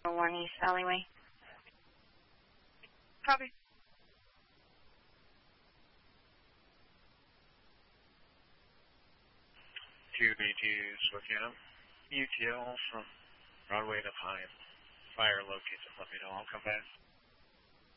1 East Alleyway. Copy. 2B2 Spokane. UTL from Broadway to Pine. Fire located. Let me know. I'll come back.